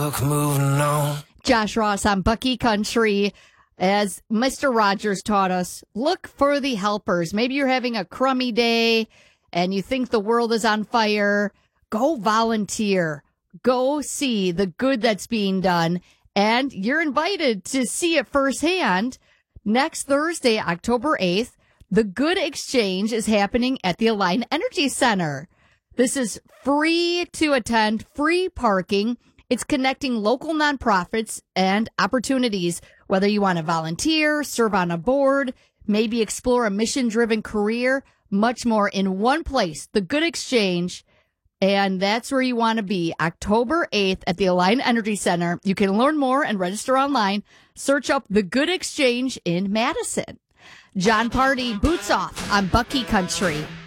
Look, moving on. Josh Ross on Bucky Country. As Mr. Rogers taught us, look for the helpers. Maybe you're having a crummy day and you think the world is on fire. Go volunteer. Go see the good that's being done. And you're invited to see it firsthand. Next Thursday, October 8th, the Good Exchange is happening at the Alliant Energy Center. This is free to attend, free parking. It's connecting local nonprofits and opportunities, whether you want to volunteer, serve on a board, maybe explore a mission-driven career, much more in one place, the Good Exchange. And that's where you want to be, October 8th at the Alliant Energy Center. You can learn more and register online. Search up the Good Exchange in Madison. John Party, Boots Off on Bucky Country.